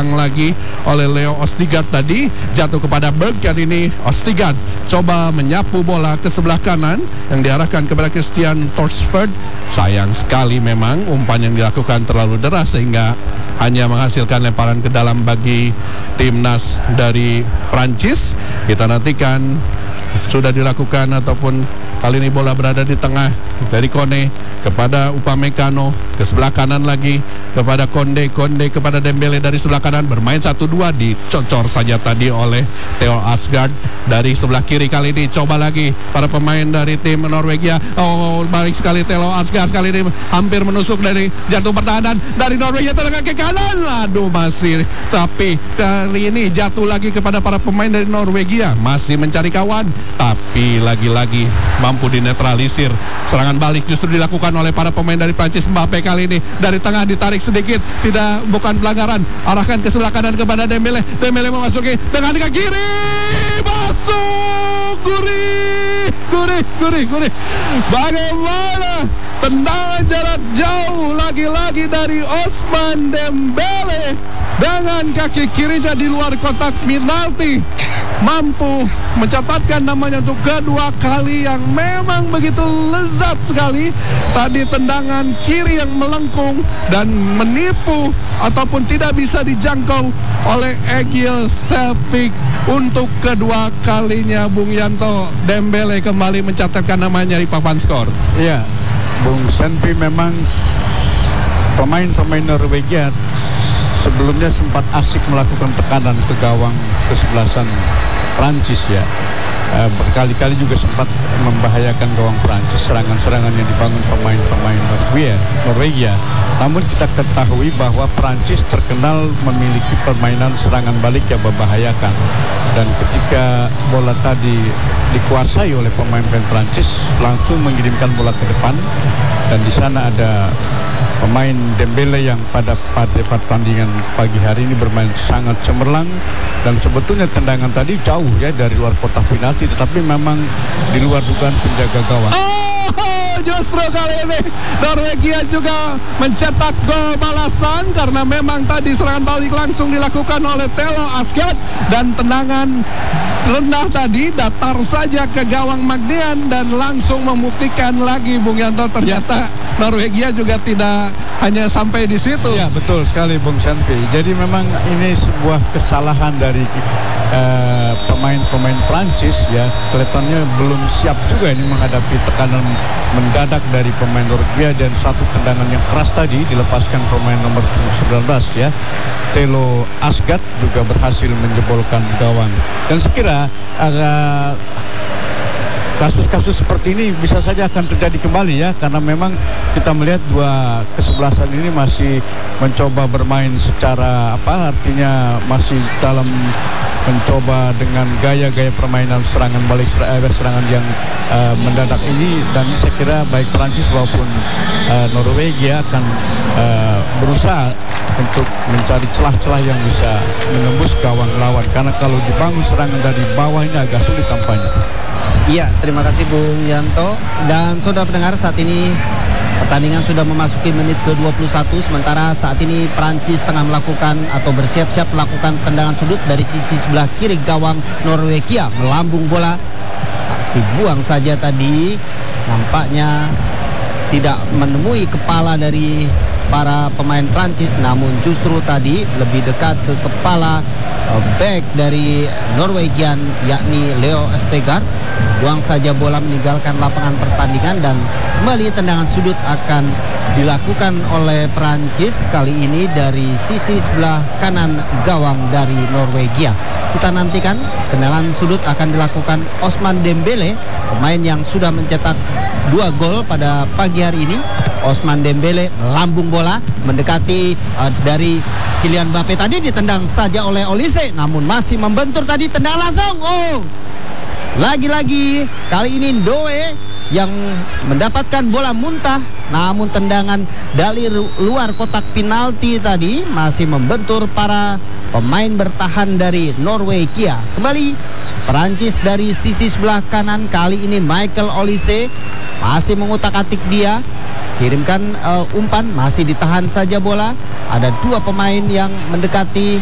diserang lagi oleh Leo Ostigard tadi. Jatuh kepada Berg. Kali ini Ostigard coba menyapu bola ke sebelah kanan yang diarahkan kepada Christian Torsford. Sayang sekali memang umpan yang dilakukan terlalu deras sehingga hanya menghasilkan lemparan ke dalam bagi timnas dari Prancis. Kita nantikan sudah dilakukan ataupun kali ini bola berada di tengah dari Kone kepada Upamecano, ke sebelah kanan lagi kepada Konde kepada Dembele dari sebelah kanan, bermain 1-2, dicocor saja tadi oleh Theo Asgard. Dari sebelah kiri kali ini coba lagi para pemain dari tim Norwegia. Oh, baik sekali Theo Asgard kali ini hampir menusuk dari jantung pertahanan dari Norwegia, terangkat ke kanan. Aduh, masih, tapi kali ini jatuh lagi kepada para pemain dari Norwegia, masih mencari kawan, tapi lagi-lagi mampu dinetralisir. Serangan balik justru dilakukan oleh para pemain dari Prancis. Mbappe kali ini dari tengah ditarik sedikit, bukan pelanggaran, arahkan ke sebelah kanan kepada Dembele. Dembele memasuki dengan ke kiri, masuk, gurih. Bagaimana tendangan jarak jauh lagi-lagi dari Ousmane Dembele dengan kaki kirinya di luar kotak penalti, mampu mencatatkan namanya untuk kedua kali yang memang begitu lezat sekali. Tadi tendangan kiri yang melengkung dan menipu ataupun tidak bisa dijangkau oleh Egil Selpik. Untuk kedua kalinya Bung Yanto, Dembele kembali mencatatkan namanya di papan skor. Iya, Bung Senpi, memang pemain-pemain Norwegia sebelumnya sempat asik melakukan tekanan ke gawang kesebelasan Prancis ya. Berkali-kali juga sempat membahayakan gawang Prancis, serangan-serangan yang dibangun pemain-pemain Norwegia. Namun kita ketahui bahwa Prancis terkenal memiliki permainan serangan balik yang membahayakan. Dan ketika bola tadi dikuasai oleh pemain-pemain Prancis, langsung mengirimkan bola ke depan, dan di sana ada pemain Dembele yang pada pertandingan pagi hari ini bermain sangat cemerlang, dan sebetulnya tendangan tadi jauh ya dari luar kotak penalti, tetapi memang di luar dugaan penjaga gawang. Justru kali ini Norwegia juga mencetak gol balasan karena memang tadi serangan balik langsung dilakukan oleh Theo Asgard, dan tendangan rendah tadi datar saja ke gawang Magnian dan langsung membuktikan lagi Bung Yanto ternyata Norwegia juga tidak hanya sampai di situ. Ya, betul sekali Bung Santi. Jadi memang ini sebuah kesalahan dari pemain-pemain Prancis ya. Kelihatannya belum siap juga ini menghadapi tekanan mendadak dari pemain Norwegia, dan satu tendangan yang keras tadi dilepaskan pemain nomor 19 ya. Theo Asgard juga berhasil menjebolkan gawang. Dan sekira kasus-kasus seperti ini bisa saja akan terjadi kembali ya, karena memang kita melihat dua kesebelasan ini masih mencoba bermain secara artinya masih dalam mencoba dengan gaya-gaya permainan serangan balik, serangan yang mendadak ini. Dan saya kira baik Prancis maupun Norwegia akan berusaha untuk mencari celah-celah yang bisa menembus gawang lawan, karena kalau dibangun serangan dari bawah ini agak sulit tampaknya. Iya, terima kasih Bung Yanto. Dan saudara pendengar, saat ini pertandingan sudah memasuki menit ke-21. Sementara saat ini Prancis tengah melakukan atau bersiap-siap melakukan tendangan sudut dari sisi sebelah kiri gawang Norwegia. Melambung bola, dibuang saja tadi. Nampaknya tidak menemui kepala dari para pemain Prancis, namun justru tadi lebih dekat ke kepala back dari Norwegian, yakni Leo Ostigard. Buang saja bola meninggalkan lapangan pertandingan, dan kembali tendangan sudut akan dilakukan oleh Prancis, kali ini dari sisi sebelah kanan gawang dari Norwegia. Kita nantikan tendangan sudut akan dilakukan Ousmane Dembele, pemain yang sudah mencetak 2 gol pada pagi hari ini. Ousmane Dembele melambung bola mendekati dari Kylian Mbappe, tadi ditendang saja oleh Olise, namun masih membentur tadi, tendangan langsung. Lagi-lagi kali ini Ndoe yang mendapatkan bola muntah, namun tendangan dari luar kotak penalti tadi masih membentur para pemain bertahan dari Norwegia. Kembali Perancis dari sisi sebelah kanan, kali ini Michael Olise masih mengutak-atik dia. Kirimkan umpan, masih ditahan saja bola. Ada 2 pemain yang mendekati